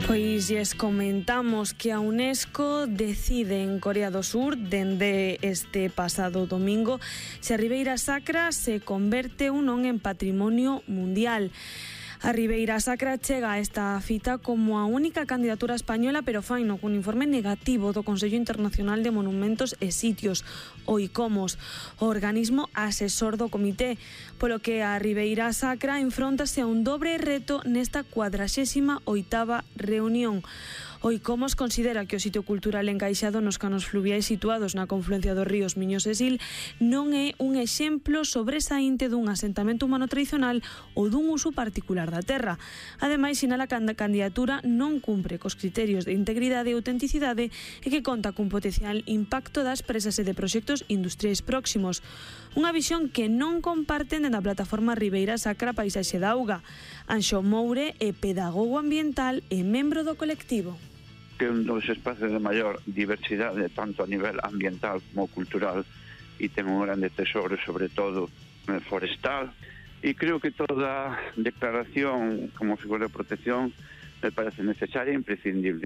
Pois lles comentamos que a UNESCO decide en Corea do Sur, dende este pasado domingo, se a Ribeira Sacra se converte ou non en patrimonio mundial. A Ribeira Sacra chega a esta fita como a única candidatura española, pero faino cun informe negativo do Consello Internacional de Monumentos e Sitios, o ICOMOS, o organismo asesor do comité, polo que a Ribeira Sacra enfróntase a un dobre reto nesta 48ª reunión. O ICOMOS considera que o sitio cultural encaixado nos canos fluviais situados na confluencia dos ríos Miños e Sil non é un exemplo sobresaínte dun asentamento humano tradicional ou dun uso particular da terra. Ademais, sinala que a candidatura non cumpre cos criterios de integridade e autenticidade e que conta cun potencial impacto das presas e de proxectos industriais próximos. Unha visión que non comparten da plataforma Ribeira Sacra Paisaxe da Auga. Anxo Moure é pedagogo ambiental e membro do colectivo. Que é un dos espacios de maior diversidade, tanto a nivel ambiental como cultural, e ten un grande tesoro, sobre todo forestal, e creo que toda declaración como figura de protección me parece necesaria e imprescindible.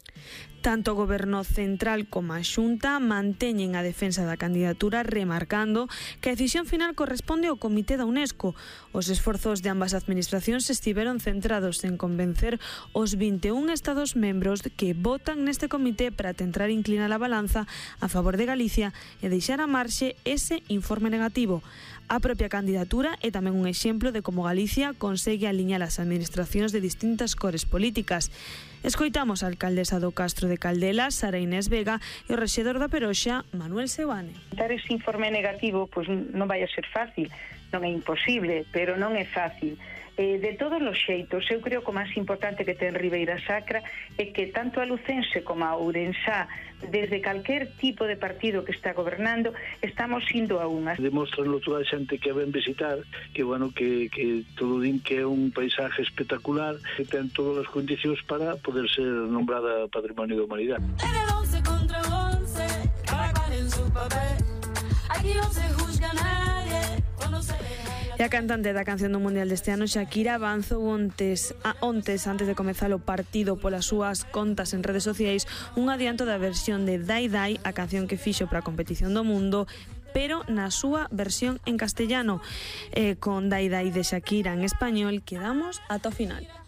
Tanto o Goberno Central como a Xunta manteñen a defensa da candidatura, remarcando que a decisión final corresponde ao Comité da UNESCO. Os esforzos de ambas administracións estiveron centrados en convencer os 21 Estados membros que votan neste comité para tentar inclinar a balanza a favor de Galicia e deixar a marxe ese informe negativo. A propia candidatura é tamén un exemplo de como Galicia consegue aliñar as administracións de distintas cores políticas. Escoitamos a alcaldesa do Castro de Caldelas, Sara Inés Vega, e o rexedor da Peroxa, Manuel Seoane. Dar ese informe negativo pois non vai a ser fácil, non é imposible, pero non é fácil. De todos os xeitos, eu creo que o máis importante que ten Ribeira Sacra é que tanto a lucense como a ourensá, desde calquer tipo de partido que está gobernando, estamos indo a unha. Demóstranlo toda a xente que ven visitar, que bueno, que todo din que é un paisaje espectacular, que ten todas as condicións para poder ser nombrada Patrimonio da Humanidade. En el 11 contra 11, cada cual en su papel, aquí no se juzga a nadie, cuando se deja. E a cantante da canción do Mundial deste ano, Shakira, avanzou ontes antes de comezar o partido polas súas contas en redes sociais un adianto da versión de Dai Dai, a canción que fixo para a competición do mundo, pero na súa versión en castellano. Con Dai Dai de Shakira en español quedamos ata o final.